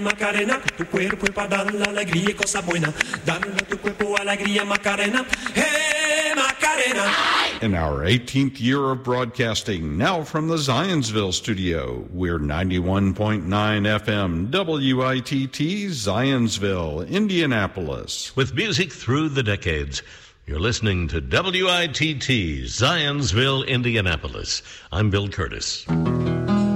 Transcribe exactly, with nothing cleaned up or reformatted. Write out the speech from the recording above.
Macarena, tu cuerpo es para dar la alegría y cosa buena. Darle a tu cuerpo alegría, Macarena. Hey, Macarena. In our eighteenth year of broadcasting, now from the Zionsville studio, we're ninety-one point nine F M, W I T T, Zionsville, Indianapolis. With music through the decades, you're listening to W I T T, Zionsville, Indianapolis. I'm Bill Curtis.